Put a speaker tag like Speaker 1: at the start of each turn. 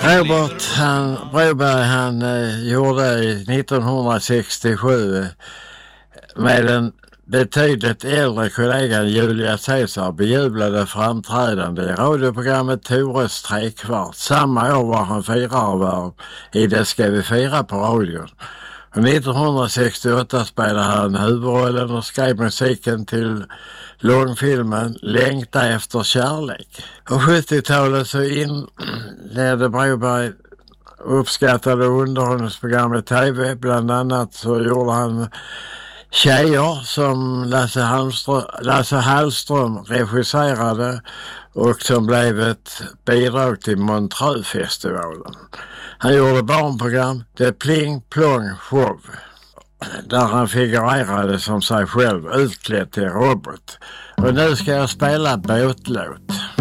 Speaker 1: Robert Broberg gjorde 1967 med den betydligt äldre kollegan Julia Caesar bejublade framträdande i radioprogrammet Tores trekvart. Samma år var han firarvärd i Det ska vi fira på radion. Och 1968 spelade han huvudrollen och skrev musiken till långfilmen Längta efter kärlek. På 70-talet så inledde Broberg uppskattade underhållningsprogram i tv. Bland annat så gjorde han Tjejer som Lasse Hallström regisserade och som blev ett bidrag till Montreux-festivalen. Han gjorde barnprogram The Pling Plong Show där han figurerade som sig själv utklädd till robot. Och nu ska jag spela båtlåt.